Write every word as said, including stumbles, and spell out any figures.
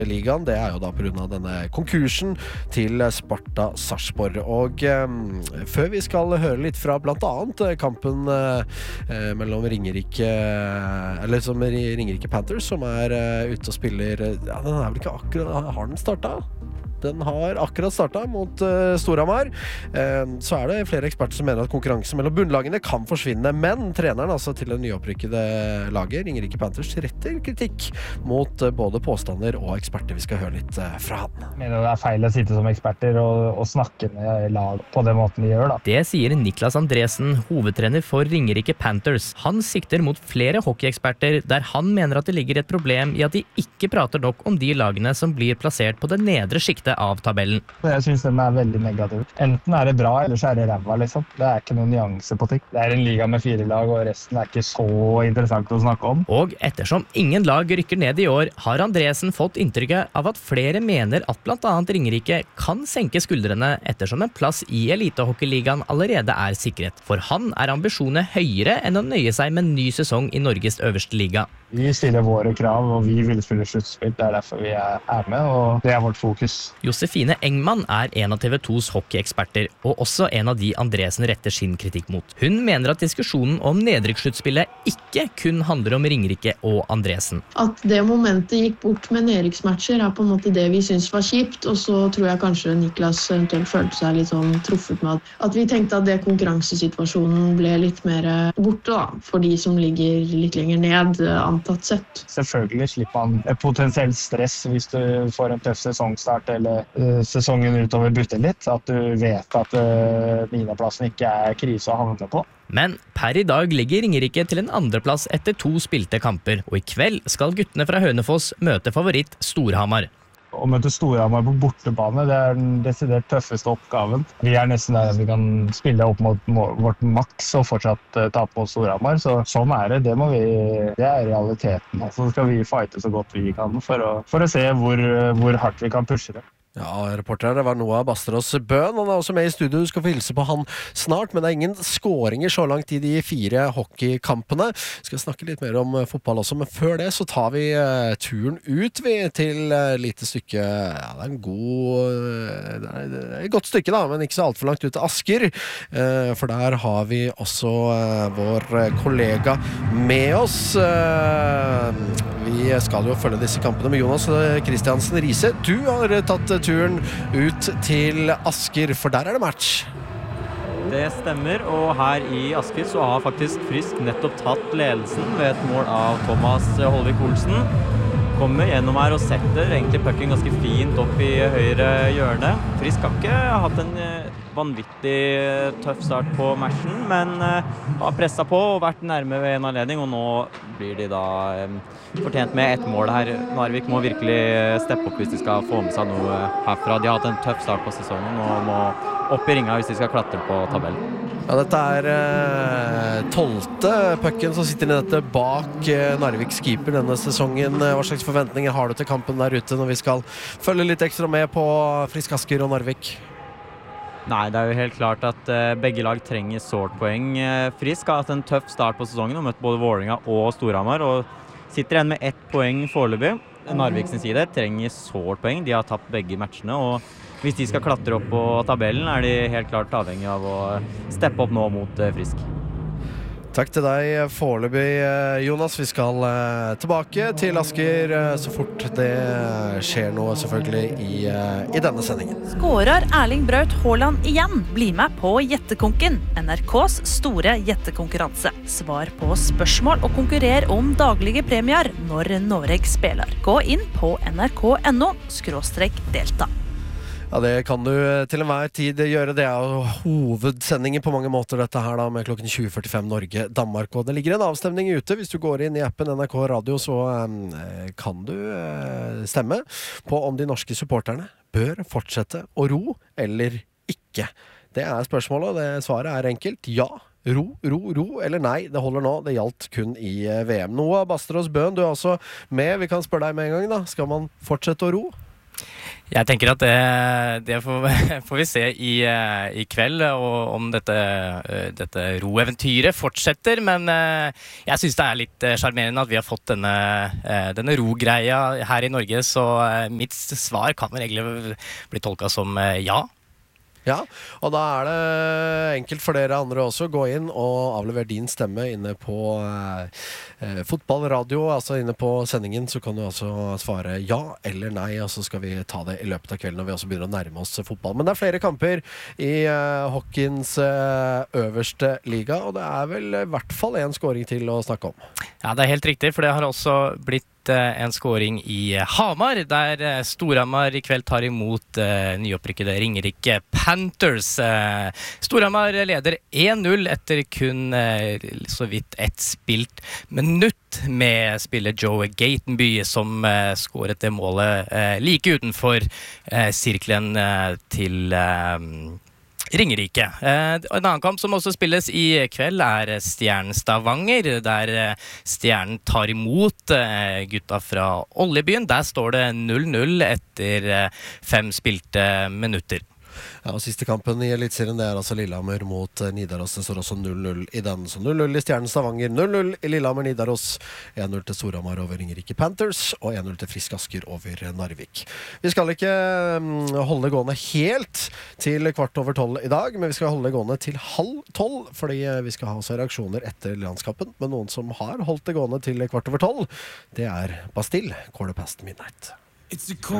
ligaen, det er jo da på grunn av denne konkursen til Sparta Sarpsborg. Og eh, før vi skal høre litt fra blant annet kampen eh, mellom Ringerike eller som Ringerike Panthers, som er eh, ute og spiller, ja, den er vel ikke akkurat, har den startet? Den har akkurat startet mot uh, Storhamar. Uh, så er det flere eksperter som mener at konkurransen mellom bunnlagene kan forsvinne, men treneren altså til det nyopprykkede laget, Ringerike Panthers, retter kritikk mot uh, både påstander og eksperter. Vi skal høre litt uh, fra han. Jeg mener det er feil å sitte som eksperter og, og snakke med lag på den måten de gjør da. Det sier Niklas Andresen, hovedtrener for Ringerike Panthers. Han sikter mot flere hockeyeksperter der han mener at det ligger et problem i at de ikke prater nok om de lagene som blir plassert på det nedre skiktet av tabellen. Jeg synes den er veldig negativ. Enten er det bra, eller så er det ræva, liksom. Det er ikke noen nyansepolitikk. Det er en liga med fire lag, og resten er ikke så interessant å snakke om. Og ettersom ingen lag rykker ned i år, har Andresen fått inntrykket av at flere mener at blant annet Ringerike kan senke skuldrene ettersom en plass i Elitehockeyligaen allerede er sikret. For han er ambisjonene høyere enn å nøye seg med en ny sesong i Norges øverste liga. Vi stiller våre krav, og vi vil spille sluttspill. Det er derfor vi er med, og det er vårt fokus. Josefine Engman er en av T V tos hockeyeksperter, og også en av de Andresen retter sin kritikk mot. Hun mener at diskusjonen om nedrykkssluttspillet ikke kun handler om Ringerike og Andresen. At det momentet gikk bort med nedrykksmatcher er på en måte det vi synes var kjipt, og så tror jeg kanskje Niklas eventuelt følte seg litt sånn truffet med at, at vi tenkte at det konkurransesituasjonen ble litt mer borte da, for de som ligger litt lenger ned, antatt sett. Selvfølgelig slipper man et potensielt stress hvis du får en tøff sesongstart eller uh, sesongen utover butter litt, at du vet at uh, niendeplassen ikke er krise å havne på. Men per i dag ligger Ringerike til en andreplass etter to spilte kamper, og i kveld skal guttene fra Hønefoss møte favoritt Storhamar. Å møte Storhamar på bortebane, det er den desidert tøffeste oppgaven. Vi er nesten der at vi kan spille opp mot vårt maks og fortsatt uh, ta på Storhamar, så sånn er det. Det, må vi, det er realiteten. Så skal vi fighte så godt vi kan for å, for å se hvor, hvor hardt vi kan pushe det. Ja, reporter, det var Noah Bastros Bøhn. Han er også med i studio, du skal få hilse på han snart, men det er ingen skåringer så langt i de fire hockeykampene. Vi skal snakke litt mer om fotball også, men før det så tar vi uh, turen ut vi, til uh, lite stykke, ja, det er en god, uh, det er, det er et godt stykke da, men ikke så alt for langt ut til Asker, uh, for der har vi også uh, vår kollega med oss. Uh, vi skal jo følge disse kampene med Jonas Kristiansen Riise. Du har tatt turen ut til Asker, for der er det match. Det stemmer, og her i Asker så har faktisk Frisk nettopp tatt ledelsen ved et mål av Thomas Holvik Olsen. Kommer gjennom her og setter egentlig pucken ganske fint opp i høyre hjørne. Frisk har ikke hatt en vanvittig tøff start på matchen, men har presset på og vært nærme ved en anledning, og nå blir de da fortjent med ett mål her. Narvik må virkelig steppe opp hvis de skal få med seg noe herfra. De har hatt en tøff start på sesongen og må opp i ringa hvis de skal klatre på tabellen. Ja, dette er eh, tolvte pucken som sitter i dette bak eh, Narviks keeper denne sesongen. Hva slags forventninger har du til kampen der ute når vi skal følge litt ekstra med på Frisk Asker og Narvik? Nei, det er jo helt klart at uh, begge lag trenger sårt poeng. Uh, Frisk har hatt en tøff start på sesongen og møtt både Vålinga og Storhamar, og sitter igjen med ett poeng foreløpig. Narviks side trenger sårt poeng. De har tapt begge matchene, og hvis de skal klatre opp på tabellen, er de helt klart avhengig av å steppe opp nå mot uh, Frisk. Takk til deg foreløpig, Jonas. Vi skal eh, tilbake til Asker eh, så fort det skjer noe selvfølgelig i, eh, i denne sendingen. Skårer Erling Braut Haaland igjen? Bli med på Gjettekonken, N R K's store gjettekonkurranse. Svar på spørsmål og konkurrer om daglige premier når Norge spiller. Gå inn på nrk.no skråstrek delta. Ja, det kan du til enhver tid gjøre. Det er jo hovedsendingen på mange måter dette her da, med klokken tjue førtifem Norge, Danmark. Og det ligger en avstemning ute. Hvis du går inn i appen N R K Radio, så eh, kan du eh, stemme på om de norske supporterne bør fortsette å ro eller ikke. Det er spørsmålet, og det svaret er enkelt. Ja. Ro, ro, ro, eller nei, det holder nå. Det gjaldt kun i V M. Noah Bastros Bøhn, du er også med. Vi kan spørre deg med en gang da. Skal man fortsette å ro? Jeg tenker at det, det får, får vi se i, i kveld, og om dette, dette roeventyret fortsetter, men jeg synes det er litt charmerende at vi har fått denne, denne rogreia her i Norge, så mitt svar kan vel egentlig bli tolket som ja. Ja, og da er det enkelt for dere andre også. Gå inn og avlever din stemme inne på eh, fotballradio, altså inne på sendingen, så kan du altså svare ja eller nei, og så skal vi ta det i løpet av kvelden når vi også begynner å nærme oss fotball. Men det er flere kamper i eh, hockeyens eh, øverste liga, og det er vel i hvert fall en scoring til å snakke om. Ja, det er helt riktig, for det har også blitt en scoring i Hamar, der Storhamar i kveld tar imot uh, nyopprykkede Ringerike Panthers. Uh, Storhamar leder én null etter kun uh, så vidt ett spilt minutt med spiller Joe Gatenby, som uh, skåret det målet uh, like utenfor uh, sirkelen uh, til uh, Ringerike. Eh, en annen kamp som også spilles i kveld er Stjernen Stavanger, der Stjernen tar imot eh, gutta fra Oljebyen. Der står det null null etter eh, fem spilte minutter. Ja, og siste kampen i Elitserien, det er altså Lillehammer mot Nidaros. Det står også null null i den. Så null null i Stjernen Stavanger, null null i Lillehammer Nidaros, én null til Storhamar over Ringerike Panthers, og én null til Frisk Asker over Narvik. Vi skal ikke holde det gående helt til kvart over tolv i dag, men vi skal holde det gående til halv tolv, fordi vi skal ha også reaksjoner etter landskapen. Men noen som har holdt det gående til kvart over tolv, det er Bastille, Quarter Past Midnight.